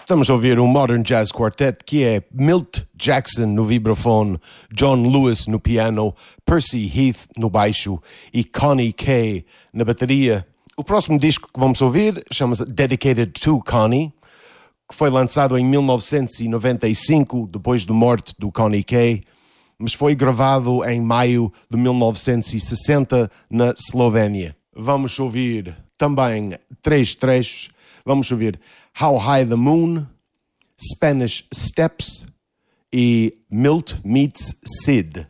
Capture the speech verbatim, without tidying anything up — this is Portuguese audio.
Estamos a ouvir um Modern Jazz Quartet que é Milt Jackson no vibrafone, John Lewis no piano, Percy Heath no baixo e Connie Kay na bateria. O próximo disco que vamos ouvir chama-se Dedicated to Connie, que foi lançado em mil novecentos e noventa e cinco, depois da morte do Connie Kay, mas foi gravado em maio de mil novecentos e sessenta na Eslovénia. Vamos ouvir também três trechos. Vamos ouvir How High the Moon, Spanish Steps e Milt Meets Sid.